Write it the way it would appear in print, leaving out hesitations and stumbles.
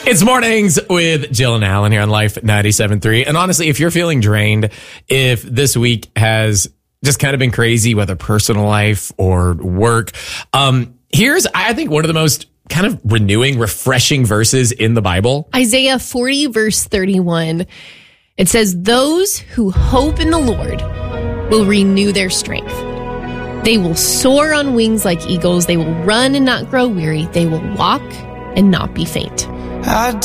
It's mornings with Jill and Alan here on Life 97.3. And honestly, if you're feeling drained, if this week has just kind of been crazy, whether personal life or work, here's, I think, one of the most kind of renewing, refreshing verses in the Bible. Isaiah 40, verse 31. It says, "Those who hope in the Lord will renew their strength. They will soar on wings like eagles. They will run and not grow weary. They will walk and not be faint." I